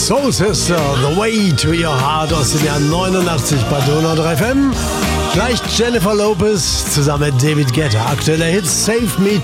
Soul Sister, The Way to Your Heart aus dem Jahr 89 bei Donau 3 FM. Gleich Jennifer Lopez zusammen mit David Guetta. Aktueller Hit Save Me